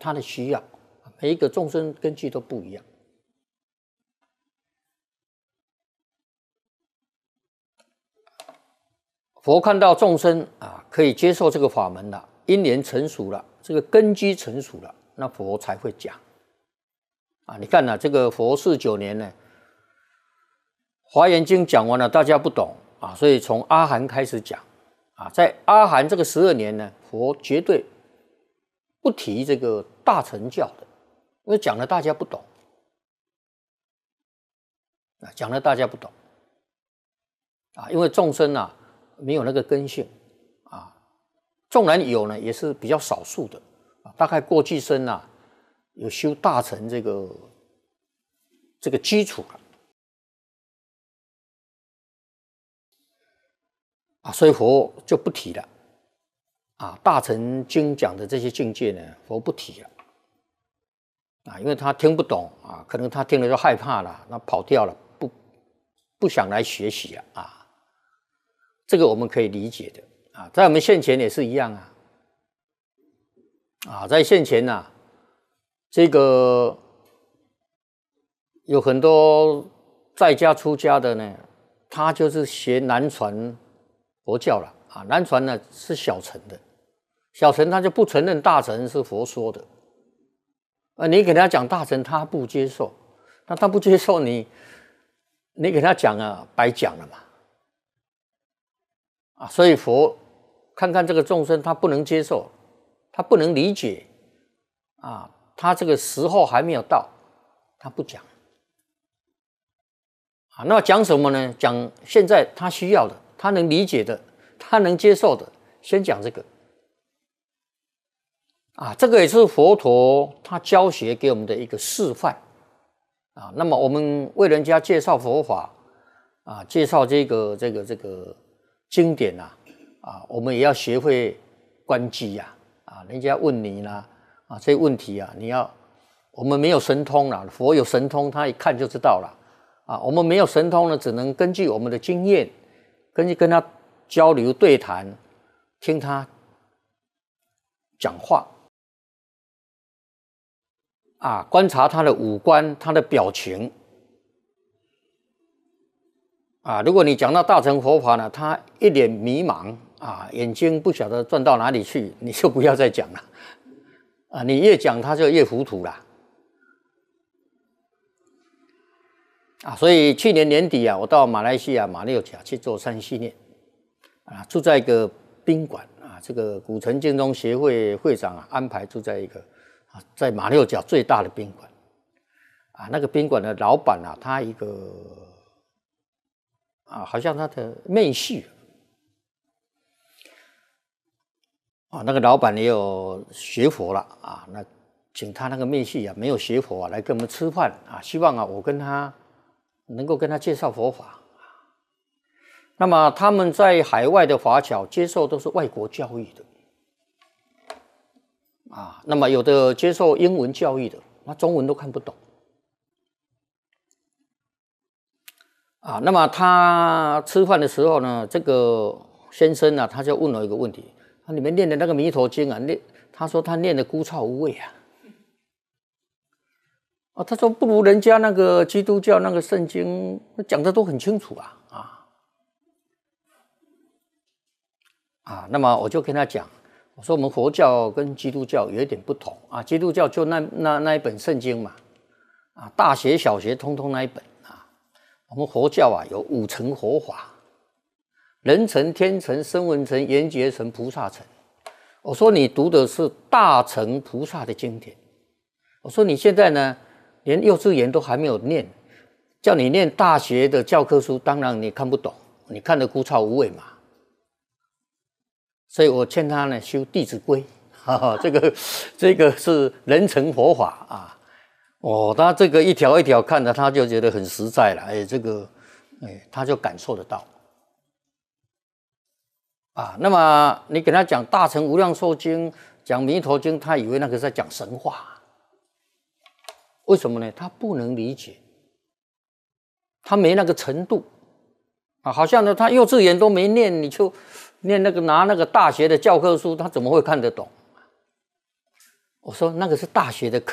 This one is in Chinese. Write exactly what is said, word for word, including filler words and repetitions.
他的需要，每一个众生根基都不一样。佛看到众生啊可以接受这个法门了，因缘成熟了，这个根基成熟了，那佛才会讲啊。你看啊，这个佛四九年呢，《华严经》讲完了，大家不懂啊，所以从阿含开始讲啊。在阿含这个十二年呢，佛绝对不提这个大乘教的，因为讲了大家不懂啊，讲了大家不懂啊，因为众生啊没有那个根性啊，纵然有呢，也是比较少数的啊。大概过去生啊有修大乘这个这个基础了啊，所以佛就不提了啊。大乘经讲的这些境界呢，佛不提了啊，因为他听不懂啊，可能他听了就害怕了，那跑掉了，不不想来学习了啊。这个我们可以理解的啊，在我们现前也是一样啊。啊，在现前啊，这个有很多在家出家的呢，他就是学南传佛教了啊。南传呢是小乘的，小乘他就不承认大乘是佛说的啊。你给他讲大乘，他不接受，那他不接受你，你给他讲啊，白讲了嘛。啊，所以佛看看这个众生，他不能接受，他不能理解，啊，他这个时候还没有到，他不讲。啊，那讲什么呢？讲现在他需要的，他能理解的，他能接受的，先讲这个。啊，这个也是佛陀他教学给我们的一个示范。啊，那么我们为人家介绍佛法，啊，介绍这个这个这个。经典啊，啊，我们也要学会关机呀、啊，啊，人家问你啦，啊，这些问题啊，你要，我们没有神通啦，佛有神通，他一看就知道了，啊，我们没有神通呢，只能根据我们的经验，根据跟他交流对谈，听他讲话，啊，观察他的五官，他的表情。啊，如果你讲到大乘佛法呢，他一脸迷茫啊，眼睛不晓得转到哪里去，你就不要再讲了啊！你越讲他就越糊涂了啊！所以去年年底啊，我到马来西亚马六甲去做三系列啊，住在一个宾馆啊，这个古城建中协会会长啊安排住在一个啊，在马六甲最大的宾馆啊，那个宾馆的老板啊，他一个。啊，好像他的妹婿啊，那个老板也有学佛了啊，那请他那个妹婿啊，没有学佛啊，来跟我们吃饭啊，希望啊，我跟他能够跟他介绍佛法。那么他们在海外的华侨接受都是外国教育的啊，那么有的接受英文教育的，那中文都看不懂。啊，那么他吃饭的时候呢，这个先生啊，他就问了一个问题：啊，你们念的那个弥陀经啊，念他说他念的枯燥无味啊。啊，他说不如人家那个基督教那个圣经讲的都很清楚啊啊啊。那么我就跟他讲，我说我们佛教跟基督教有一点不同啊，基督教就那那那一本圣经嘛，啊，大学小学通通那一本。我们佛教啊有五乘佛法，人乘、天乘、声闻乘、缘觉乘、菩萨乘。我说你读的是大乘菩萨的经典，我说你现在呢连幼稚园都还没有念，叫你念大学的教科书，当然你看不懂，你看得枯燥无味嘛。所以我劝他呢修《弟子规》，哈哈，这个这个是人乘佛法啊。哦，他这个一条一条看着，他就觉得很实在了。哎，这个，哎，他就感受得到。啊，那么你给他讲《大乘无量寿经》、讲《弥陀经》，他以为那个是在讲神话。为什么呢？他不能理解，他没那个程度。啊，好像呢，他幼稚园都没念，你就念那个拿那个大学的教科书，他怎么会看得懂？ 我说那个是大学的课。